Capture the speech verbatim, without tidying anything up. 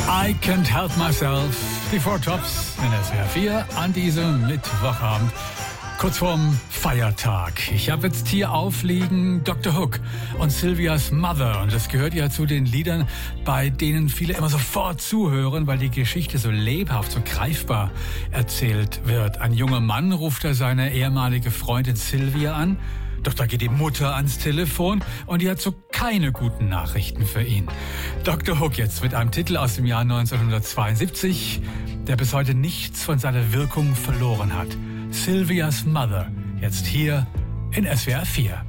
I Can't Help Myself, die Four Tops in S W R vier an diesem Mittwochabend, kurz vorm Feiertag. Ich habe jetzt hier aufliegen Doktor Hook und Sylvia's Mother, und das gehört ja zu den Liedern, bei denen viele immer sofort zuhören, weil die Geschichte so lebhaft, so greifbar erzählt wird. Ein junger Mann ruft da seine ehemalige Freundin Sylvia an. Doch da geht die Mutter ans Telefon und die hat so keine guten Nachrichten für ihn. Doktor Hook jetzt mit einem Titel aus dem Jahr neunzehnhundertzweiundsiebzig, der bis heute nichts von seiner Wirkung verloren hat. Sylvia's Mother, jetzt hier in S W R vier.